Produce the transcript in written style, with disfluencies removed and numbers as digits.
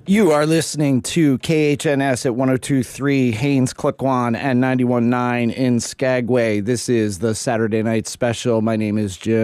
You are listening to KHNS at 102.3 Haines, Clickwan, and 91.9 in Skagway. This is the Saturday Night Special. My name is Jim.